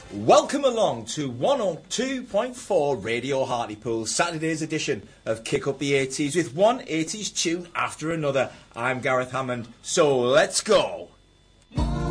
Welcome along to 102.4 Radio Hartlepool, Saturday's edition of Kick Up the 80s with one 80s tune after another. I'm Gareth Hammond, so let's go!